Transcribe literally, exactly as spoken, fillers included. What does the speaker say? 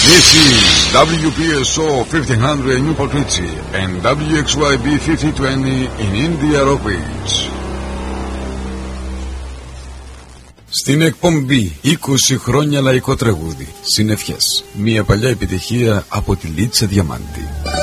This is W P S O fifteen hundred in Newport Richie and W X Y B fifty twenty in India Ropes. Στην εκπομπή είκοσι χρόνια λαϊκό τραγούδι. Συνευχές. Μια παλιά επιτυχία από τη Λίτσα Διαμάντη.